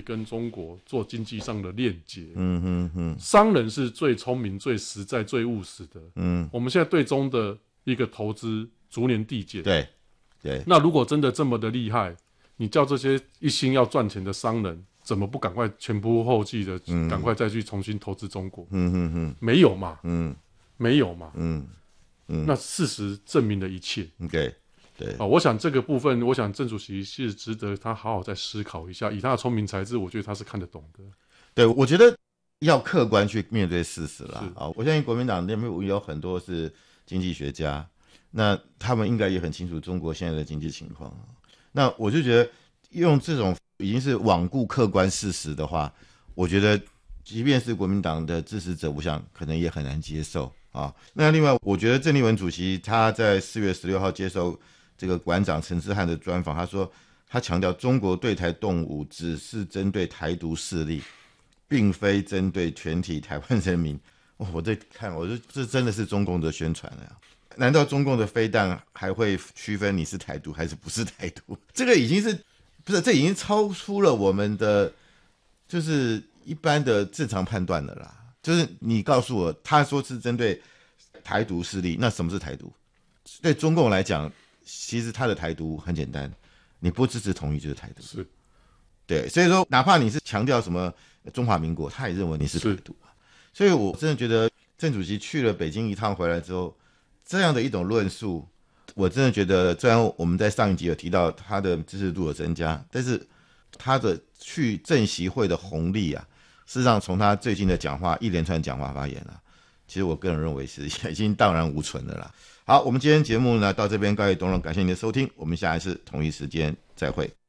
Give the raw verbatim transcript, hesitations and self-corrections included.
跟中国做经济上的链接。 嗯哼哼， 商人是最聪明、最实在、最务实的。 嗯， 我们现在对中的一个投资逐年递减。 对对。 那如果真的这么的厉害，你叫这些一心要赚钱的商人，怎么不赶快前仆后继的，赶、嗯、快再去重新投资中国？ 嗯哼哼， 没有嘛， 嗯， 没有嘛， 嗯嗯， 那事实证明了一切。 对对， 哦，我想这个部分，我想郑主席是值得他好好再思考一下。以他的聪明才智，我觉得他是看得懂的。 对，我觉得要客观去面对事实啦。啊，我相信国民党那边有很多是经济学家，那他们应该也很清楚中国现在的经济情况。那我就觉得用这种已经是罔顾客观事实的话，我觉得即便是国民党的支持者，我想可能也很难接受啊。那另外，我觉得郑丽文主席他在四月十六号接受这个馆长陈之汉的专访，他说他强调中国对台动武只是针对台独势力，并非针对全体台湾人民。哦、我在看，我说这真的是中共的宣传啊。难道中共的飞弹还会区分你是台独还是不是台独？这个已经是不是？这已经超出了我们的就是一般的正常判断了啦。就是你告诉我，他说是针对台独势力，那什么是台独？对中共来讲，其实他的台独很简单，你不支持统一就是台独。 是， 对，所以说哪怕你是强调什么中华民国，他也认为你是台独。所以我真的觉得郑主席去了北京一趟回来之后，这样的一种论述，我真的觉得，虽然我们在上一集有提到他的支持度有增加，但是他的去政协会的红利啊，事实上从他最近的讲话一连串讲话发言啊，其实我个人认为是已经荡然无存了啦。好，我们今天节目呢到这边告一段落，感谢您的收听，我们下一次同一时间再会。